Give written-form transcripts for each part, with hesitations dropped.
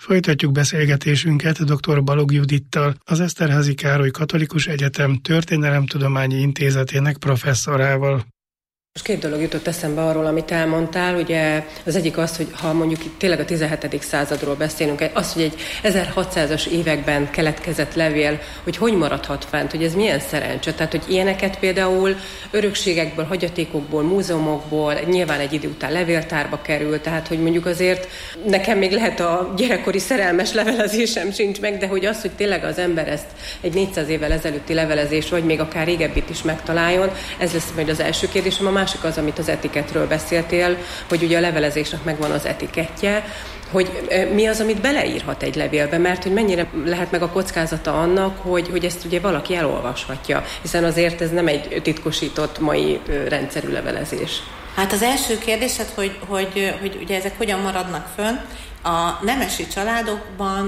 Folytatjuk beszélgetésünket dr. Balogh Judittal, az Eszterházy Károly Katolikus Egyetem Történelemtudományi Intézetének professzorával. Most két dolog jutott eszembe arról, amit elmondtál. Ugye az egyik az, hogy ha mondjuk itt tényleg a 17. századról beszélünk, az, hogy egy 1600-as években keletkezett levél, hogy maradhat fent, hogy ez milyen szerencse. Tehát, hogy ilyeneket például örökségekből, hagyatékokból, múzeumokból, nyilván egy idő után levéltárba kerül, tehát, hogy mondjuk azért nekem még lehet a gyerekkori szerelmes levelezésem sincs meg, de hogy az, hogy tényleg az ember ezt egy 400 évvel ezelőtti levelezés, vagy még akár régebbit is megtaláljon, ez lesz majd az első kérdésem. A másik az, amit az etiketről beszéltél, hogy ugye a levelezésnek megvan az etikettje, hogy mi az, amit beleírhat egy levélbe, mert hogy mennyire lehet meg a kockázata annak, hogy ezt ugye valaki elolvashatja, hiszen azért ez nem egy titkosított mai rendszerű levelezés. Hát az első kérdésed, hogy ugye ezek hogyan maradnak fönn. A nemesi családokban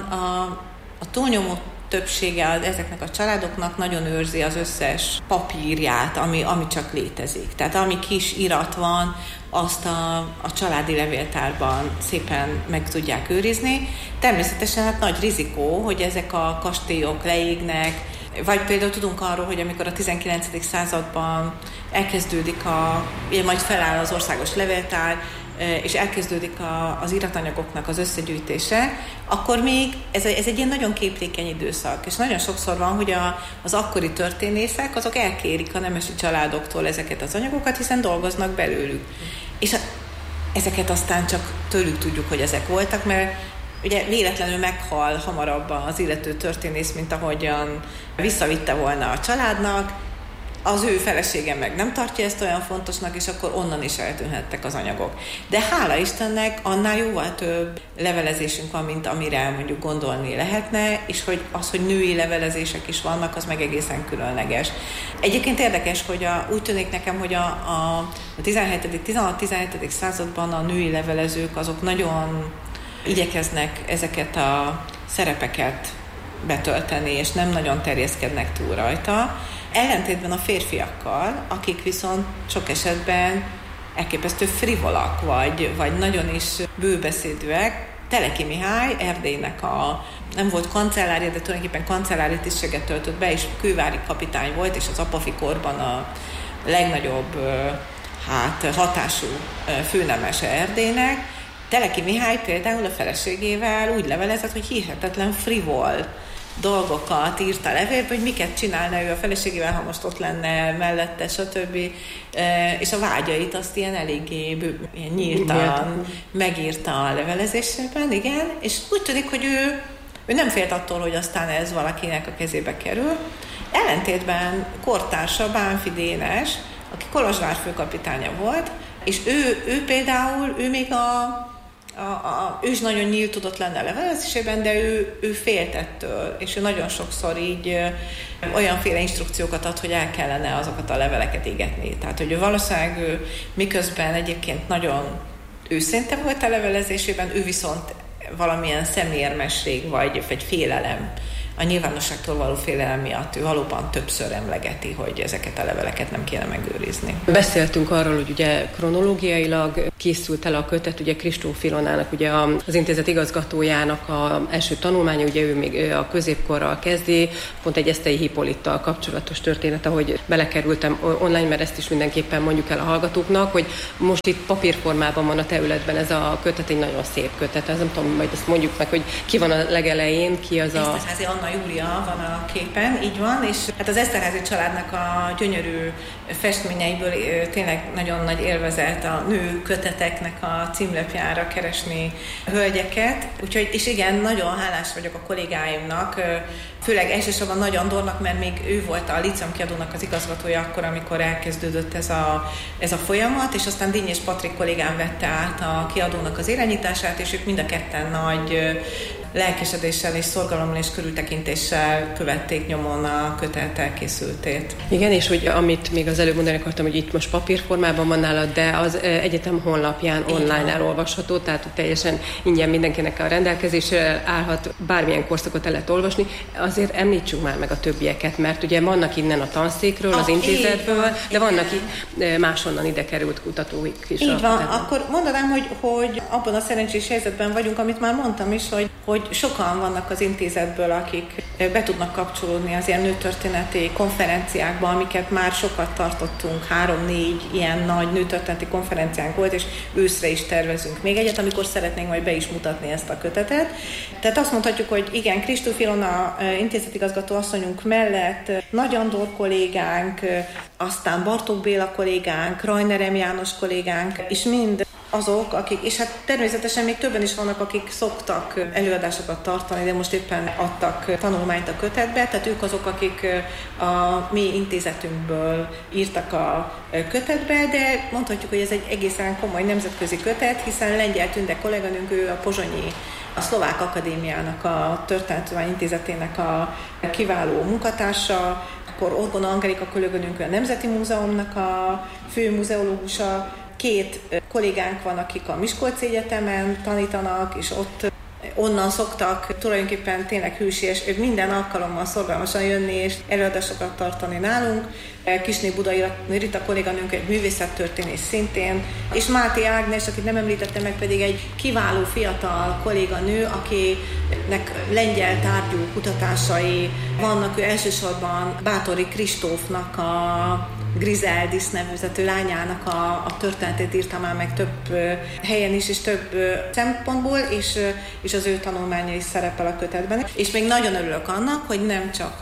a túlnyomó többsége ezeknek a családoknak nagyon őrzi az összes papírját, ami csak létezik. Tehát ami kis irat van, azt a családi levéltárban szépen meg tudják őrizni. Természetesen hát nagy rizikó, hogy ezek a kastélyok leégnek, vagy például tudunk arról, hogy amikor a 19. században elkezdődik majd feláll az országos levéltár, és elkezdődik az iratanyagoknak az összegyűjtése, akkor még ez egy ilyen nagyon képlékeny időszak. És nagyon sokszor van, hogy az akkori történészek, azok elkérik a nemesi családoktól ezeket az anyagokat, hiszen dolgoznak belőlük. És ezeket aztán csak tőlük tudjuk, hogy ezek voltak, mert ugye véletlenül meghal hamarabb az illető történész, mint ahogyan visszavitte volna a családnak, az ő felesége meg nem tartja ezt olyan fontosnak, és akkor onnan is eltűnhettek az anyagok. De hála Istennek annál jóval több levelezésünk van, mint amire mondjuk gondolni lehetne, és hogy női levelezések is vannak, az meg egészen különleges. Egyébként érdekes, hogy úgy tűnik nekem, hogy a 16-17. században a női levelezők azok nagyon igyekeznek ezeket a szerepeket betölteni, és nem nagyon terjeszkednek túl rajta. Ellentétben a férfiakkal, akik viszont sok esetben elképesztő frivolak, vagy nagyon is bőbeszédűek. Teleki Mihály, Erdélynek nem volt kancellária, de tulajdonképpen kancellári tisztséget töltött be, és kővári kapitány volt, és az apafi korban a legnagyobb hatású főnemese Erdélynek. Teleki Mihály például a feleségével úgy levelezett, hogy hihetetlen frivol dolgokat írt a levélbe, hogy miket csinálna ő a feleségével, ha most ott lenne mellette, stb. És a vágyait azt ilyen eléggé ilyen nyíltan megírta a levelezésében, igen, és úgy tűnik, hogy ő nem félt attól, hogy aztán ez valakinek a kezébe kerül. Ellentétben kortársa Bánffy Dénes, aki Kolozsvár főkapitánya volt, és ő például, ő még ő is nagyon nyílt tudott lenni a levelezésében, de ő félt ettől, és ő nagyon sokszor így olyanféle instrukciókat ad, hogy el kellene azokat a leveleket égetni. Tehát, hogy valószínűleg miközben egyébként nagyon őszinte volt a levelezésében, ő viszont valamilyen szemérmesség vagy félelem, a nyilvánosságtól való félelem miatt ő valóban többször emlegeti, hogy ezeket a leveleket nem kéne megőrizni. Beszéltünk arról, hogy ugye kronológiailag készült el a kötet, ugye Kristóf Ilonának, ugye az intézet igazgatójának az első tanulmánya, ugye ő még a középkorral kezdi, pont egy Eszthelyi Hippolittal kapcsolatos történet, ahogy belekerültem online, mert ezt is mindenképpen mondjuk el a hallgatóknak, hogy most itt papírformában van a területben ez a kötet, egy nagyon szép kötet, ez nem tudom, majd ezt mondjuk meg, hogy ki van a legelején, ki az a... Anna Júlia van a képen, így van, és hát az Eszterházy családnak a gyönyörű festményeiből tényleg nagyon nagy élvezet a nő köteteknek a címlapjára keresni hölgyeket. Úgyhogy, és igen, nagyon hálás vagyok a kollégáimnak, főleg elsősorban Nagy Andornak, mert még ő volt a Líceum kiadónak az igazgatója akkor, amikor elkezdődött ez a folyamat, és aztán Díny és Patrik kollégám vette át a kiadónak az irányítását, és ők mind a ketten nagy lelkesedéssel és szorgalommal és körültekintéssel követték nyomon a kötet elkészültét. Igen, és hogy amit még az előbb mondani akartam, hogy itt most papírformában van nálad, de az egyetem honlapján online elolvasható, tehát teljesen ingyen mindenkinek a rendelkezésre állhat, bármilyen korszakot el lehet olvasni. Az azért említsünk már meg a többieket, mert ugye vannak innen a tanszékről, az intézetből, de vannak máshonnan ide került kutatóik is. Így van, akkor mondanám, hogy abban a szerencsés helyzetben vagyunk, amit már mondtam is, hogy sokan vannak az intézetből, akik be tudnak kapcsolódni az ilyen nőtörténeti konferenciákba, amiket már sokat tartottunk, 3-4 ilyen nagy nőtörténeti konferenciánk volt, és őszre is tervezünk még egyet, amikor szeretnénk majd be is mutatni ezt a kötetet. Tehát azt mondhatjuk, hogy igen, Kristóf Ilona intézetigazgató asszonyunk mellett Nagy Andor kollégánk, aztán Bartók Béla kollégánk, Rajner M. János kollégánk, és mind azok, akik, és hát természetesen még többen is vannak, akik szoktak előadásokat tartani, de most éppen adtak tanulmányt a kötetbe, tehát ők azok, akik a mi intézetünkből írtak a kötetbe, de mondhatjuk, hogy ez egy egészen komoly nemzetközi kötet, hiszen Lengyel Tünde kolléganőnk, ő a pozsonyi, a Szlovák Akadémiának, a Történetudományi Intézetének a kiváló munkatársa, akkor Orgona Angelika kolléganőnk a Nemzeti Múzeumnak a fő muzeológusa, 2 kollégánk van, akik a Miskolci Egyetemen tanítanak, és ott onnan szoktak tulajdonképpen tényleg hűséges, ők minden alkalommal szorgalmasan jönni és előadásokat tartani nálunk. Kisné Budai Rita kolléganőnk egy művészettörténész szintén, és Máté Ágnes, akit nem említettem meg, pedig egy kiváló fiatal kolléganő, akinek lengyel tárgyú kutatásai vannak. Ő elsősorban Báthori Kristófnak a Griseldis nevezetű lányának a történetét írta már meg több helyen is, és több szempontból, és az ő tanulmánya is szerepel a kötetben. És még nagyon örülök annak, hogy nem csak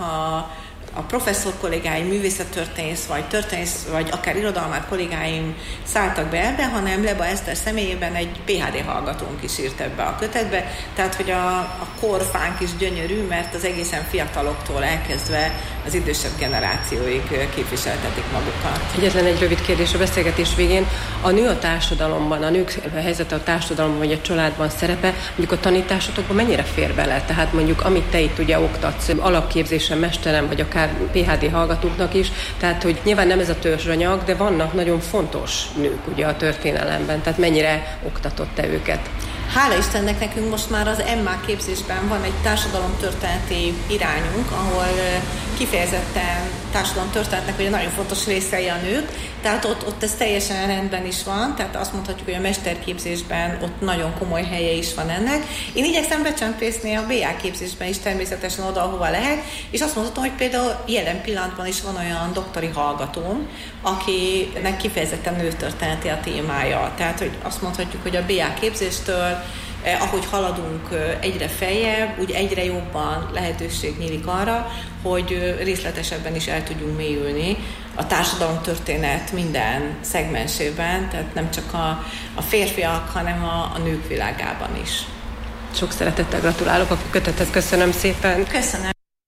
a professzor kollégáim, művészettörténész, vagy akár irodalmár kollégáim szálltak be ebbe, hanem Leba Eszter személyében egy PhD hallgatónk is írt ebbe a kötetbe, tehát hogy a korfánk is gyönyörű, mert az egészen fiataloktól elkezdve az idősebb generációig képviseltetik magukat. Egyetlen egy rövid kérdés a beszélgetés végén. A nő a társadalomban, a nők helyzete a társadalomban vagy a családban szerepe, mondjuk a tanításotokban mennyire fér bele? Tehát mondjuk amit te itt ugye oktatsz, alapképzésen mesterem, vagy akár PhD hallgatóknak is, tehát hogy nyilván nem ez a törzsanyag, de vannak nagyon fontos nők ugye a történelemben, tehát mennyire oktatott te őket? Hála Istennek nekünk most már az MA képzésben van egy társadalomtörténeti irányunk, ahol kifejezetten társadalomtörténetnek ugye nagyon fontos részei a nők, tehát ott ez teljesen rendben is van, tehát azt mondhatjuk, hogy a mesterképzésben ott nagyon komoly helye is van ennek. Én igyekszem becsempészni a BA képzésben is természetesen oda, ahova lehet, és azt mondhatom, hogy például jelen pillanatban is van olyan doktori hallgatóm, akinek kifejezetten nőtörténeti a témája. Tehát, hogy azt mondhatjuk, hogy a BA képzéstől ahogy haladunk egyre feljebb, úgy egyre jobban lehetőség nyílik arra, hogy részletesebben is el tudjunk mélyülni a társadalomtörténet minden szegmensében, tehát nem csak a férfiak, hanem a nők világában is. Sok szeretettel gratulálok a kötetet, köszönöm szépen. Köszönöm.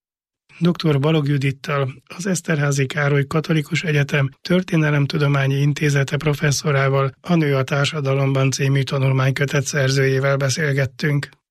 Dr. Balogh Judittal, az Eszterházy Károly Katolikus Egyetem Történelemtudományi Intézete professzorával, a Nő a társadalomban című tanulmánykötet szerzőjével beszélgettünk.